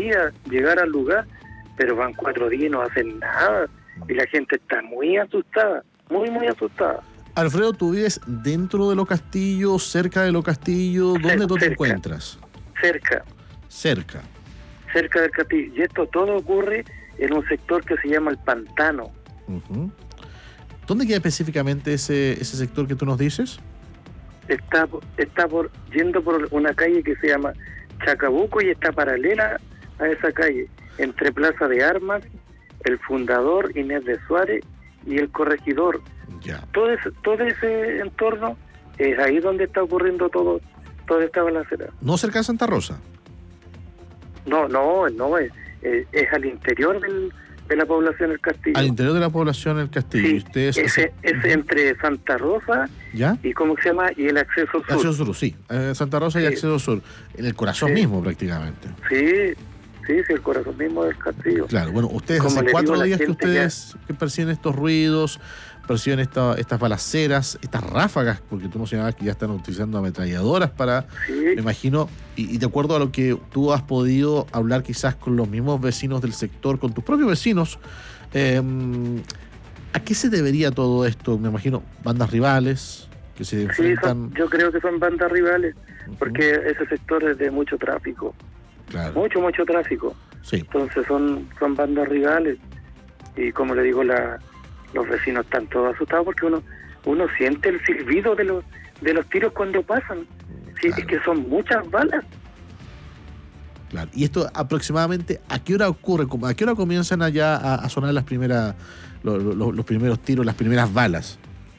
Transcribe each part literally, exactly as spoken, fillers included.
días llegar al lugar, pero van cuatro días y no hacen nada. Y la gente está muy asustada, muy, muy asustada. Alfredo, ¿tú vives dentro de los castillos, cerca de los castillos? ¿Dónde Cerca, tú te encuentras? Cerca. Cerca. Cerca del castillo. Y esto todo ocurre en un sector que se llama el Pantano. Uh-huh. ¿Dónde queda específicamente ese, ese sector que tú nos dices? Está, está por yendo por una calle que se llama Chacabuco y está paralela a esa calle, entre Plaza de Armas, el Fundador, Inés de Suárez y el Corregidor. Ya. Todo ese, todo ese entorno es ahí donde está ocurriendo todo, toda esta balacera. ¿No cerca de Santa Rosa? No, no, no, es, es, es al interior del, de la población del castillo. Al interior de la población del castillo. Sí, ¿Y ustedes es, hace... es entre Santa Rosa ¿Ya? y ¿cómo se llama? Y el acceso sur. Acceso sur, sí. Eh, Santa Rosa sí. y acceso sur. En el corazón sí. mismo, prácticamente. Sí, sí, sí, el corazón mismo del castillo. Claro, bueno, ustedes Como hace le cuatro digo a la días que gente ustedes ya... que perciben estos ruidos, perciben esta, estas balaceras, estas ráfagas, porque tú mencionabas que ya están utilizando ametralladoras para, Sí. me imagino, y, y de acuerdo a lo que tú has podido hablar quizás con los mismos vecinos del sector, con tus propios vecinos, eh, ¿a qué se debería todo esto? Me imagino, bandas rivales que se Sí, enfrentan... son, yo creo que son bandas rivales, Uh-huh. porque ese sector es de mucho tráfico, Claro. mucho, mucho tráfico. Sí. Entonces son son bandas rivales y como le digo, la, los vecinos están todos asustados porque uno uno siente el silbido de los de los tiros cuando pasan. Sí, Claro. es que son muchas balas. Claro. Y esto aproximadamente, ¿a qué hora ocurre? ¿A qué hora comienzan allá a, a sonar las primeras, los, los, los primeros tiros, las primeras balas?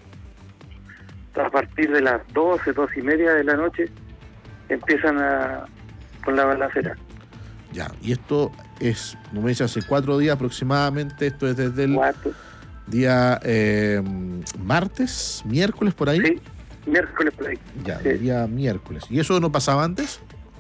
A partir de las doce, doce y media de la noche empiezan a con la balacera. Ya, y esto es, como me dice, hace cuatro días aproximadamente, esto es desde el Cuatro. día eh, martes, miércoles, por ahí. Sí, miércoles por ahí. Ya, Sí. el día miércoles. ¿Y eso no pasaba antes?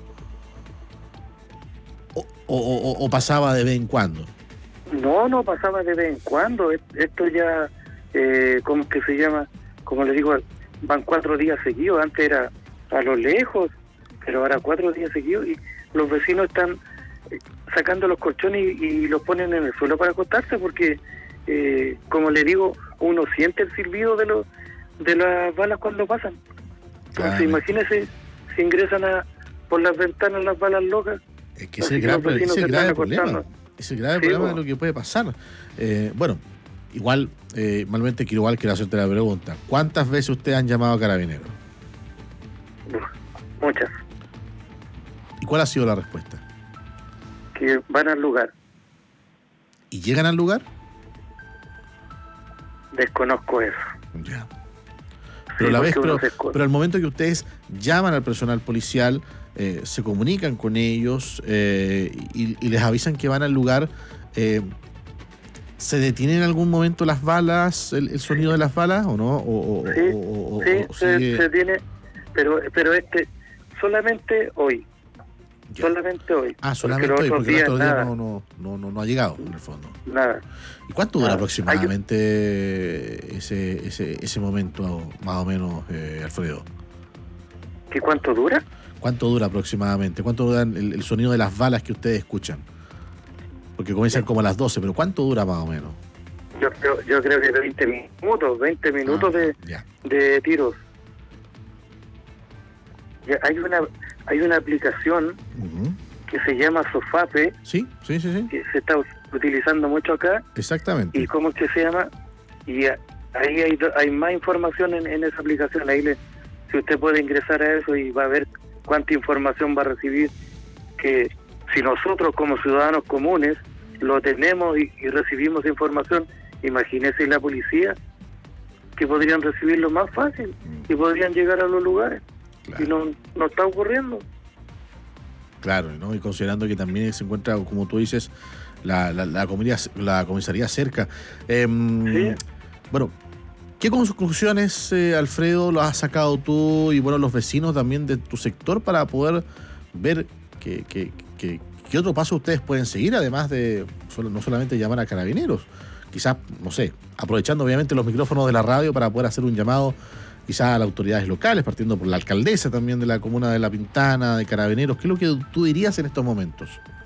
¿O, o, o, o pasaba de vez en cuando? No, no pasaba de vez en cuando. Esto ya, eh, ¿cómo que se llama? Como le digo, van cuatro días seguidos. Antes era a lo lejos, pero ahora cuatro días seguidos y los vecinos están eh, sacando los colchones y, y los ponen en el suelo para acostarse porque, eh, como le digo, uno siente el silbido de los de las balas cuando pasan. Entonces, Claro. imagínese si ingresan a por las ventanas las balas locas. Es que es Así el que gran, los vecinos es el se grave están problema. acostando. Es el grave Sí, problema po. de lo que puede pasar. Eh, bueno, igual, eh, malmente quiero igual quiero hacerte la pregunta. ¿Cuántas veces ustedes han llamado a Carabineros? Uf, muchas. ¿Y cuál ha sido la respuesta? Que van al lugar. ¿Y llegan al lugar? Desconozco eso. Ya. Pero, Sí, la vez, porque uno pero, se esconde. pero al momento que ustedes llaman al personal policial, eh, se comunican con ellos eh, y, y les avisan que van al lugar, eh, ¿se detienen en algún momento las balas, el, el sonido de las balas o no? O, o, Sí, o, o, sí, o se, sigue... se tiene, pero pero este solamente hoy, Ya. solamente hoy. Ah, solamente porque hoy, los porque el otros otro días día nada, no, no, no, no, no ha llegado, en el fondo. nada. ¿Y cuánto dura Ah, aproximadamente ese, ese, ese momento, más o menos, eh, Alfredo? ¿Qué cuánto dura? ¿Cuánto dura aproximadamente? ¿Cuánto dura el, el sonido de las balas que ustedes escuchan? Porque comienzan como a las doce, pero ¿cuánto dura más o menos? Yo creo, yo creo que veinte minutos, veinte minutos Ah, de, ya. de tiros. Ya, hay una hay una aplicación Uh-huh. que se llama Sofape, Sí, sí, sí, sí. que se está utilizando mucho acá. Exactamente. ¿Y cómo es que se llama? Y a- ahí hay, do- hay más información en, en esa aplicación. Ahí le, si usted puede ingresar a eso y va a ver cuánta información va a recibir, que si nosotros como ciudadanos comunes lo tenemos y, y recibimos información, imagínese la policía, que podrían recibirlo más fácil y podrían llegar a los lugares. Claro. Y no, no está ocurriendo. Claro, ¿no? Y considerando que también se encuentra, como tú dices, la, la, la, comisaría, la comisaría cerca. Eh, Sí. Bueno, ¿qué conclusiones, eh, Alfredo, lo has sacado tú y bueno los vecinos también de tu sector para poder ver que, que, que, qué otro paso ustedes pueden seguir, además de solo, no solamente llamar a Carabineros? Quizás, no sé, aprovechando obviamente los micrófonos de la radio para poder hacer un llamado quizás a las autoridades locales, partiendo por la alcaldesa también de la comuna de La Pintana, de Carabineros. ¿Qué es lo que tú dirías en estos momentos?